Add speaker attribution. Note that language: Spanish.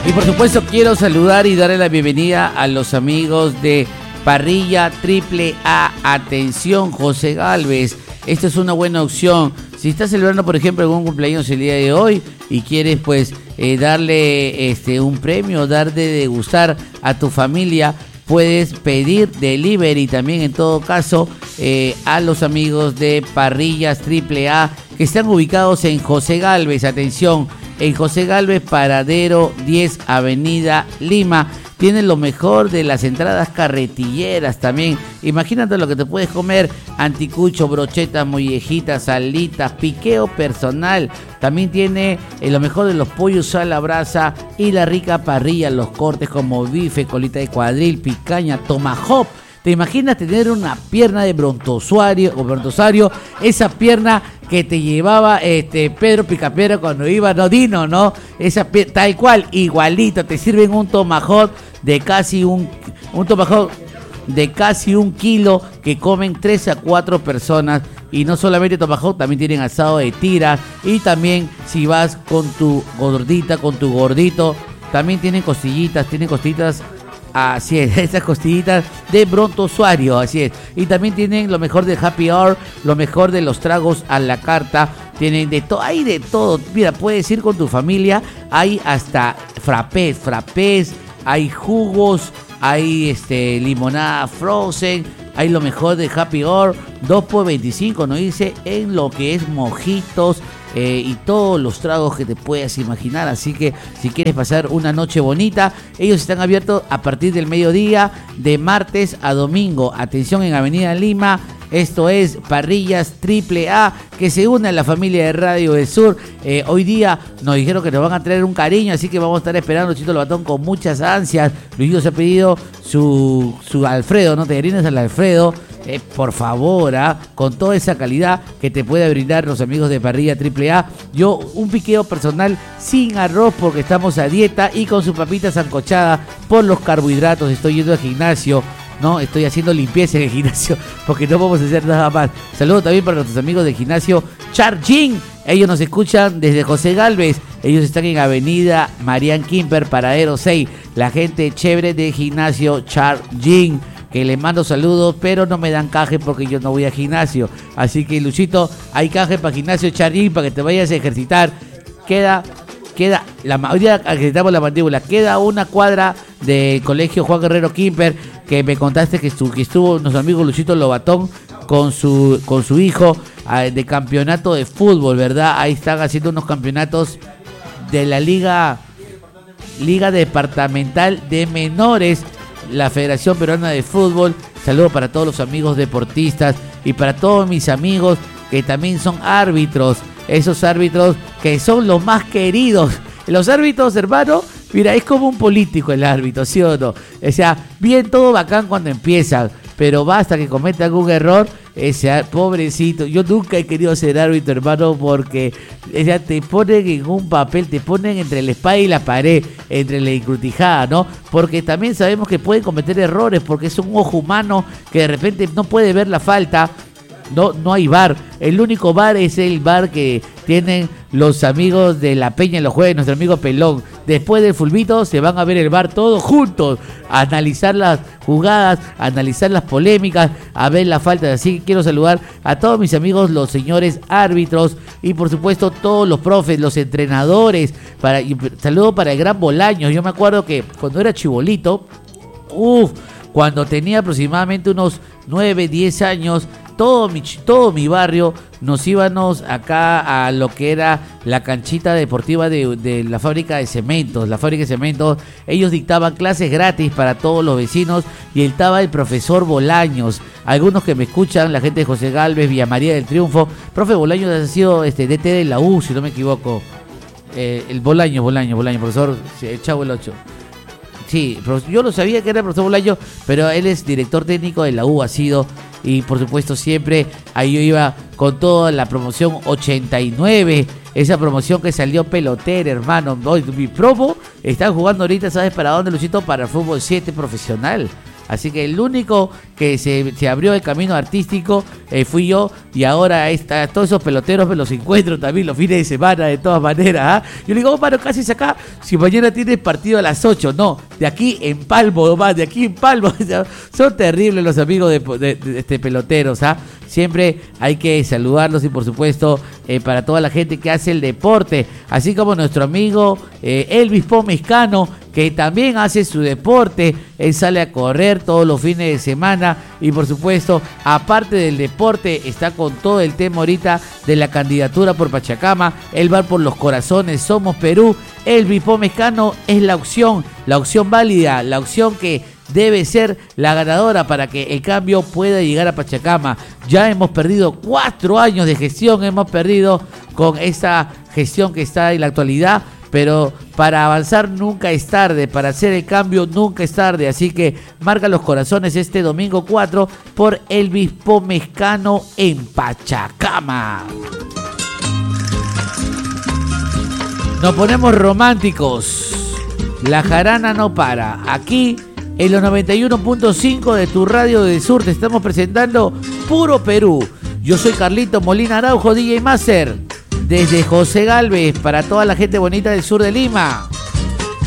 Speaker 1: Y por supuesto quiero saludar y darle la bienvenida a los amigos de Parrilla Triple A. Atención, José Galvez, esta es una buena opción. Si estás celebrando, por ejemplo, algún cumpleaños el día de hoy y quieres pues darle un premio, dar de degustar a tu familia, puedes pedir delivery también en todo caso a los amigos de Parrillas Triple A que están ubicados en José Galvez. Atención, en José Galvez, Paradero 10, Avenida Lima. Tienen lo mejor de las entradas carretilleras también. Imagínate lo que te puedes comer: anticucho, brochetas, mollejitas, salitas, piqueo personal. También tiene lo mejor de los pollos a la brasa y la rica parrilla, los cortes como bife, colita de cuadril, picaña, tomahawk. ¿Te imaginas tener una pierna de brontosario? Esa pierna que te llevaba Pedro Picapiedra cuando iba, no Dino, ¿no? Esa tal cual, igualito. Te sirven un tomahawk de casi un tomahawk de casi 1 kilo que comen 3 a 4 personas. Y no solamente tomahawk, también tienen asado de tira. Y también si vas con tu gordita, con tu gordito, también tienen costillitas, así es, esas costillitas de brontosario, así es. Y también tienen lo mejor de happy hour, lo mejor de los tragos a la carta. Tienen de todo, hay de todo. Mira, puedes ir con tu familia, hay hasta frappés, hay jugos, hay limonada frozen, hay lo mejor de happy hour, 2 por 25, nos dice, en lo que es mojitos, y todos los tragos que te puedas imaginar. Así que si quieres pasar una noche bonita, ellos están abiertos a partir del mediodía de martes a domingo. Atención, en Avenida Lima. Esto es Parrillas Triple A, que se une a la familia de Radio del Sur. Hoy día nos dijeron que nos van a traer un cariño, así que vamos a estar esperando Chito Lobatón con muchas ansias. Luisito se ha pedido su Alfredo, ¿no? Te orinas al Alfredo. Por favor, con toda esa calidad que te puede brindar los amigos de Parrilla Triple A. Yo un piqueo personal sin arroz porque estamos a dieta y con su papita sancochada por los carbohidratos. Estoy yendo al gimnasio, ¿no? Estoy haciendo limpieza en el gimnasio porque no vamos a hacer nada más. Saludos también para nuestros amigos del gimnasio Charging. Ellos nos escuchan desde José Galvez. Ellos están en Avenida Marian Quimper, Paradero 6. La gente chévere de gimnasio Charging, que le mando saludos, pero no me dan caje porque yo no voy al gimnasio. Así que, Luchito, hay caje para gimnasio Charging para que te vayas a ejercitar. Hoy día ejercitamos la mandíbula. Queda una cuadra del colegio Juan Guerrero Quimper, que me contaste que estuvo nuestro amigo Luchito Lobatón con su hijo de campeonato de fútbol, ¿verdad? Ahí están haciendo unos campeonatos de la Liga Departamental de Menores, la Federación Peruana de Fútbol. Saludos para todos los amigos deportistas y para todos mis amigos que también son árbitros. Esos árbitros que son los más queridos. Los árbitros, hermano, mira, es como un político el árbitro, ¿sí o no? O sea, bien todo bacán cuando empiezan, pero basta que cometa algún error, pobrecito. Yo nunca he querido ser árbitro, hermano, porque te ponen en un papel, te ponen entre la espada y la pared, entre la encrucijada, ¿no? Porque también sabemos que pueden cometer errores, porque es un ojo humano que de repente no puede ver la falta. No hay VAR. El único VAR es el VAR que tienen los amigos de La Peña en los jueves, nuestro amigo Pelón. Después del fulbito se van a ver el VAR todos juntos, a analizar las jugadas, a analizar las polémicas, a ver las faltas. Así que quiero saludar a todos mis amigos, los señores árbitros y por supuesto todos los profes, los entrenadores. Saludo para el gran Bolaños. Yo me acuerdo que cuando era chibolito, cuando tenía aproximadamente unos 9, 10 años, todo mi barrio nos íbamos acá a lo que era la canchita deportiva de la fábrica de cementos. La fábrica de cementos, ellos dictaban clases gratis para todos los vecinos y estaba el profesor Bolaños. Algunos que me escuchan, la gente de José Galvez, Villa María del Triunfo. Profe Bolaños ha sido DT de la U, si no me equivoco. El Bolaños, profesor Chavo el 8. Sí, yo lo sabía que era el profesor Bolaños, pero él es director técnico de la U, ha sido. Y por supuesto siempre ahí yo iba con toda la promoción 89, esa promoción que salió pelotera, hermano. Hoy mi promo están jugando ahorita, ¿sabes para dónde, Luchito? Para el fútbol 7 profesional. Así que el único que se abrió el camino artístico fui yo, y ahora todos esos peloteros me los encuentro también los fines de semana de todas maneras. Yo le digo, mano, casi acá, si mañana tienes partido a las 8, no, de aquí en Palmo nomás, de aquí en Palmo. Son terribles los amigos de peloteros, Siempre hay que saludarlos, y por supuesto para toda la gente que hace el deporte, así como nuestro amigo Elvis Pomescano, que también hace su deporte. Él sale a correr todos los fines de semana, y por supuesto, aparte del deporte, está con todo el tema ahorita de la candidatura por Pachacama. Él va por los corazones, Somos Perú. Elvis Pomescano es la opción válida, la opción que debe ser la ganadora para que el cambio pueda llegar a Pachacama. Ya hemos perdido 4 años de gestión, hemos perdido con esa gestión que está en la actualidad, pero para avanzar nunca es tarde, para hacer el cambio nunca es tarde. Así que marca los corazones este domingo 4 por Elvis Pomescano en Pachacama. Nos ponemos románticos. La jarana no para. Aquí en los 91.5 de tu radio del sur te estamos presentando Puro Perú. Yo soy Carlito Molina Araujo, DJ Master, desde José Galvez, para toda la gente bonita del sur de Lima.